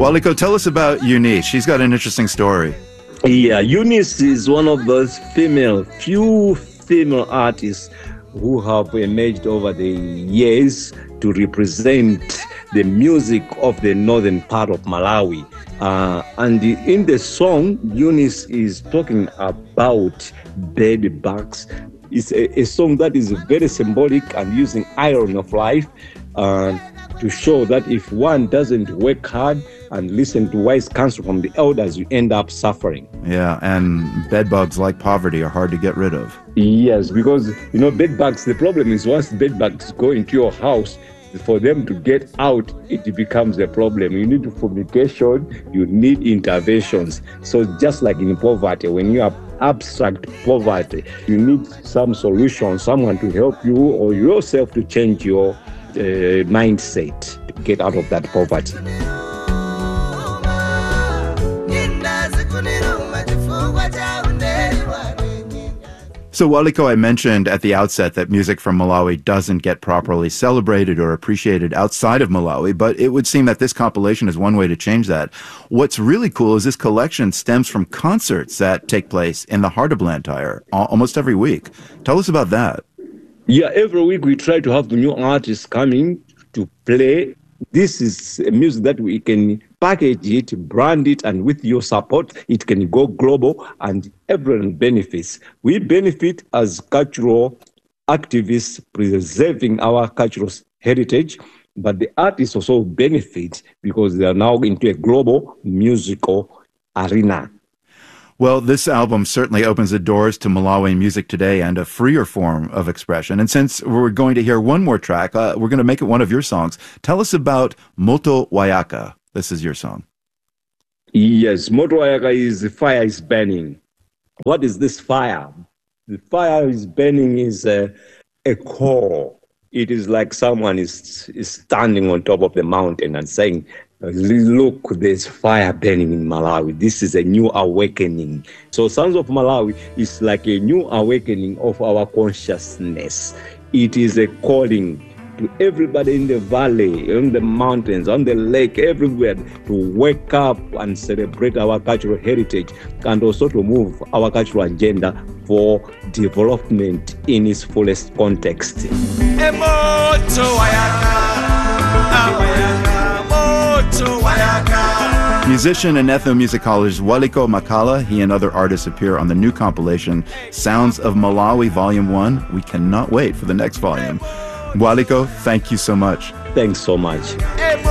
Waliko, tell us about Eunice. She's got an interesting story. Yeah, Eunice is one of those few female artists who have emerged over the years to represent the music of the northern part of Malawi. And in the song, Eunice is talking about bed bugs. It's a song that is very symbolic and using irony of life to show that if one doesn't work hard and listen to wise counsel from the elders, you end up suffering. Yeah, and bed bugs, like poverty, are hard to get rid of. Yes, because, bed bugs, the problem is once bed bugs go into your house, for them to get out, it becomes a problem. You need fumigation, you need interventions. So just like in poverty, when you have abstract poverty, you need some solution, someone to help you or yourself to change your mindset to get out of that poverty. So, Waliko, I mentioned at the outset that music from Malawi doesn't get properly celebrated or appreciated outside of Malawi, but it would seem that this compilation is one way to change that. What's really cool is this collection stems from concerts that take place in the heart of Blantyre almost every week. Tell us about that. Yeah, every week we try to have the new artists coming to play. This is a music that we can package it, brand it, and with your support, it can go global and everyone benefits. We benefit as cultural activists preserving our cultural heritage, but the artists also benefit because they are now into a global musical arena. Well, this album certainly opens the doors to Malawian music today and a freer form of expression. And since we're going to hear one more track, we're going to make it one of your songs. Tell us about Moto Wayaka. This is your song. Yes, Moto Wayaka is the fire is burning. What is this fire? The fire is burning is a coal. It is like someone is standing on top of the mountain and saying, look, there's fire burning in Malawi. This is a new awakening. So Sounds of Malawi is like a new awakening of our consciousness. It is a calling to everybody in the valley, in the mountains, on the lake, everywhere to wake up and celebrate our cultural heritage and also to move our cultural agenda for development in its fullest context. Musician and ethnomusicologist Waliko Makala, he and other artists appear on the new compilation, Sounds of Malawi Volume 1. We cannot wait for the next volume. Waliko, thank you so much. Thanks so much.